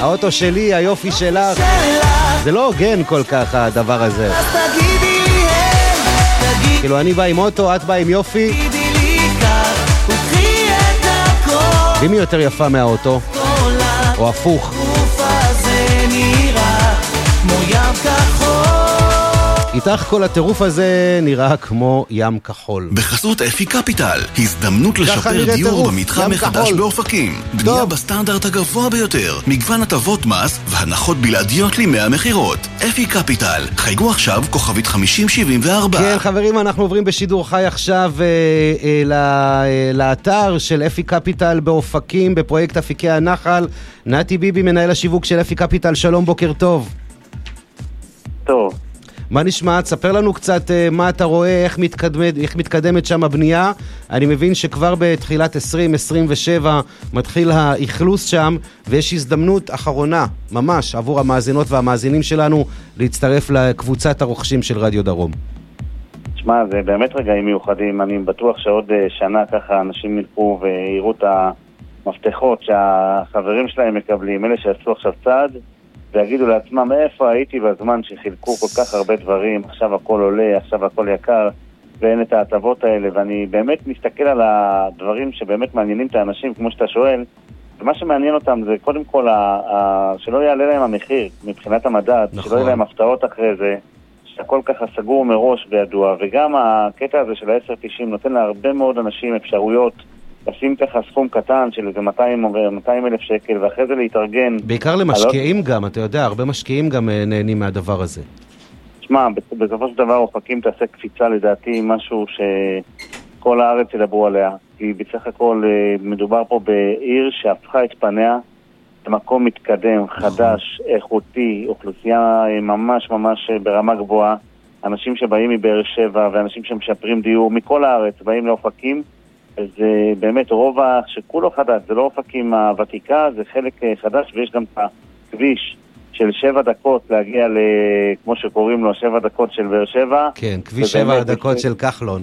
האוטו שלי, היופי שלך. זה לא הוגן כל כך הדבר הזה. כאילו אני בא עם אוטו, את בא עם יופי. ומי יותר יפה מהאוטו? או הפוך? איתך כל הטירוף הזה נראה כמו ים כחול. בחסות אפי קפיטל, הזדמנות לשפר דיור במתחם מחדש באופקים. בנייה בסטנדרט הגבוה ביותר, מגוון הטבות מס והנחות בלעדיות ל100 מחירות. אפי קפיטל, חייגו עכשיו כוכבית 5074. כן חברים, אנחנו עוברים בשידור חי עכשיו לאתר של אפי קפיטל באופקים, בפרויקט אפיקי הנחל. נתי ביבי, מנהל השיווק של אפי קפיטל, שלום, בוקר טוב. טוב. מה נשמע? תספר לנו קצת מה אתה רואה, איך מתקדמת שם הבנייה. אני מבין שכבר בתחילת 2027 מתחיל האכלוס שם, ויש הזדמנות אחרונה, ממש, עבור המאזינות והמאזינים שלנו, להצטרף לקבוצת הרוכשים של רדיו דרום. תשמע, זה באמת רגעים מיוחדים. אני בטוח שעוד שנה ככה אנשים ילכו ויראו את המפתחות שהחברים שלהם מקבלים, אלה שעשו עכשיו צעד, ויגידו לעצמם איפה הייתי בזמן שחילקו כל כך הרבה דברים, עכשיו הכל עולה, עכשיו הכל יקר, ואין את ההטבות האלה, ואני באמת מסתכל על הדברים שבאמת מעניינים את האנשים, כמו שאתה שואל, ומה שמעניין אותם זה קודם כל שלא יעלה להם המחיר מבחינת המדד, נכון. שלא יעלה להם הפתעות אחרי זה, שהכל ככה סגור מראש וידוע, וגם הקטע הזה של ה-10.90 נותן להרבה מאוד אנשים אפשרויות, לשים ככה סכום קטן של איזה 200 אלף שקל, ואחרי זה להתארגן. בעיקר למשקיעים גם, אתה יודע, הרבה משקיעים גם נהנים מהדבר הזה. תשמע, בסופו של דבר אופקים תעשה קפיצה לדעתי, משהו שכל הארץ ידברו עליה. כי בסך הכל מדובר פה בעיר שהפכה את פניה למקום מתקדם, חדש, איכותי, אוכלוסייה ממש ממש ברמה גבוהה. אנשים שבאים מבאר שבע ואנשים שמשפרים דיור מכל הארץ באים לאופקים. זה באמת רובע שכולו חדש, זה לא אופקים הוותיקה, זה חלק חדש, ויש גם את הכביש של 7 דקות להגיע כמו שקוראים לו 7 דקות של באר שבע. כן, כביש 7 דקות של כחלון.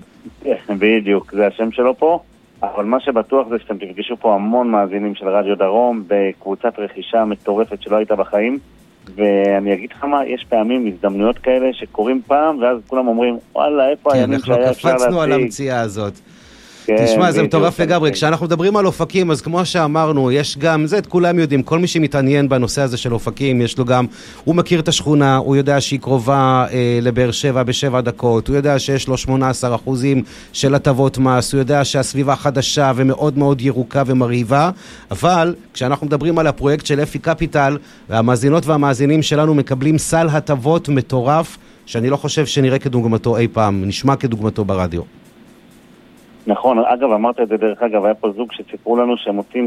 בדיוק, זה השם שלו פה, אבל מה שבטוח זה שאתם תפגשו פה המון מאזינים של רדיו דרום בקבוצת רכישה מטורפת שלא הייתה בחיים, ואני אגיד לך מה, יש פעמים הזדמנויות כאלה שקורים פעם, ואז כולם אומרים, וואלה, איפה הימים שהיה אפשר להציג? קפצנו על המציאה הזאת. תשמע, זה מטורף לגמרי. כשאנחנו מדברים על אופקים, אז כמו שאמרנו, יש גם, זה את כולם יודעים, כל מי שמתעניין בנושא הזה של אופקים, יש לו גם, הוא מכיר את השכונה, הוא יודע שהיא קרובה לבאר שבע ב7 דקות, הוא יודע שיש לו 18% של הטבות מס, הוא יודע שהסביבה חדשה ומאוד מאוד ירוקה ומרהיבה, אבל כשאנחנו מדברים על הפרויקט של אפי קפיטל, והמאזינות והמאזינים שלנו מקבלים סל הטבות מטורף, שאני לא חושב שנראה כדוגמתו אי פעם, נשמע כדוגמתו ברדיו. נכון, אגב, אמרת את זה דרך אגב, היה פה זוג שסיפרו לנו שהם מוצאים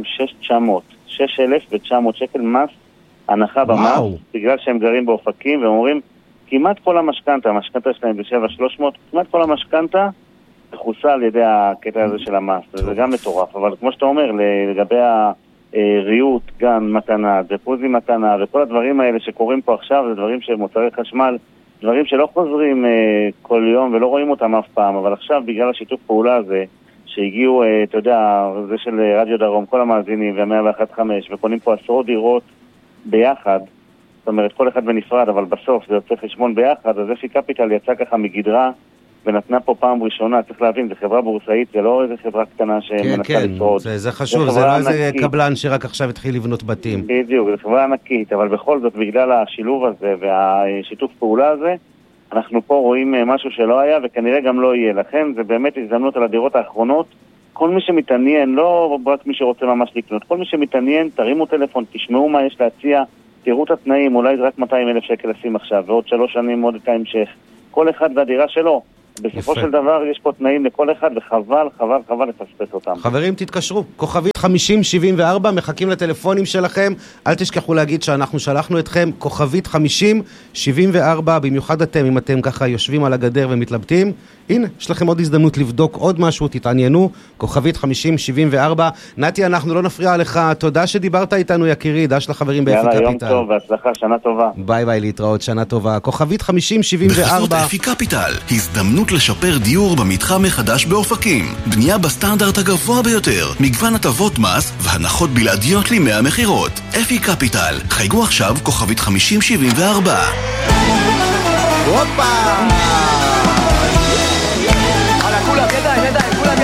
6,900 שקל מס, הנחה במס, בגלל שהם גרים באופקים, והם אומרים, כמעט כל המשכנתה שלהם ב7,300, כמעט כל המשכנתה תחוסה על ידי הקטע הזה של המס, זה גם מטורף, אבל כמו שאתה אומר, לגבי הריהוט, גן מתנה, דפוזי מתנה, וכל הדברים האלה שקורים פה עכשיו, זה דברים שהם מוצרי חשמל, דברים שלא חוזרים כל יום ולא רואים אותם אף פעם, אבל עכשיו בגלל השיתוף פעולה הזה שהגיעו, אתה יודע, זה של רדיו דרום, כל המאזינים וה-101.5 וקונים פה עשרות דירות ביחד, זאת אומרת כל אחד בנפרד, אבל בסוף זה יוצא חשבון ביחד, אז אפי קפיטל יצא ככה מגדרה ונתנה פה פעם ראשונה, צריך להבין, זה חברה בורסאית, זה לא איזה חברה קטנה שמנסה לשרוד. כן, זה חשוב, זה לא איזה קבלן שרק עכשיו התחיל לבנות בתים. בדיוק, זה חברה ענקית, אבל בכל זאת, בגלל השילוב הזה והשיתוף פעולה הזה, אנחנו פה רואים משהו שלא היה וכנראה גם לא יהיה. לכן זה באמת הזדמנות על הדירות האחרונות. כל מי שמתעניין, לא רק מי שרוצה ממש לקנות, כל מי שמתעניין, תרימו טלפון, תשמעו מה יש להציע, תראו את התנאים, אולי זה רק 200,000 שקל לשים עכשיו, ועוד 3 שנים עוד את ההמשך. כל אחד והדירה שלו. בסופו של דבר יש פה תנאים לכל אחד, וחבל לפספס אותם. חברים, תתקשרו. כוכבית 5074, מחכים לטלפונים שלכם. אל תשכחו להגיד שאנחנו שלחנו אתכם. כוכבית 5074, במיוחד אתם, אם אתם ככה יושבים על הגדר ומתלבטים. הנה, יש לכם עוד הזדמנות לבדוק עוד משהו, תתעניינו. כוכבית 5074. נתי, אנחנו לא נפריע לך. תודה שדיברת איתנו, יקירי. דש לחברים באפי קפיטל. יום טוב, והצלחה, שנה טובה. ביי ביי, להתראות, שנה טובה. כוכבית 5074. בחסות אפי קפיטל, הזדמנות הזדמנות לשפר דיור במתחם מחדש באופקים. בנייה בסטנדרט הגבוה ביותר, מגוון הטבות מס והנחות בלעדיות לי מהמחירות. אפי קפיטל, חייגו עכשיו כוכבית 5074. הופה!